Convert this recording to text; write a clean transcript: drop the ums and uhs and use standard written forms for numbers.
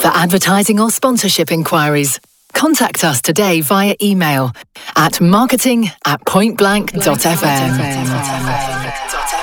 For advertising or sponsorship inquiries, contact us today via email at marketing@pointblank.fm.